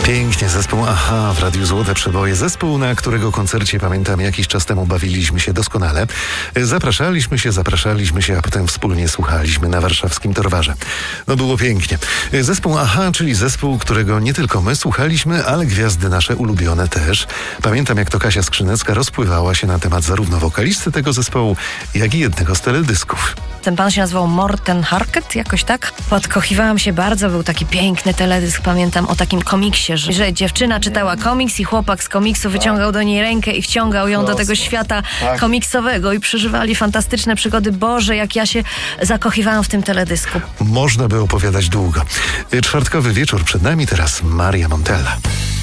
Pięknie, zespół Aha w Radiu Złote Przeboje. Zespół, na którego koncercie, pamiętam, jakiś czas temu bawiliśmy się doskonale. Zapraszaliśmy się, a potem wspólnie słuchaliśmy na warszawskim Torwarze. No było pięknie. Zespół Aha, czyli zespół, którego nie tylko my słuchaliśmy, ale gwiazdy nasze ulubione też. Pamiętam, jak to Kasia Skrzynecka rozpływała się na temat zarówno wokalisty tego zespołu, jak i jednego z teledysków. Ten pan się nazywał Morten Harket, jakoś tak. Podkochiwałam się bardzo, był taki piękny teledysk, pamiętam, o takim komiksie, że dziewczyna czytała komiks i chłopak z komiksu wyciągał do niej rękę i wciągał ją do tego świata komiksowego i przeżywali fantastyczne przygody. Boże, jak ja się zakochiwałam w tym teledysku. Można by opowiadać długo. Czwartkowy wieczór przed nami, teraz Maria Montella.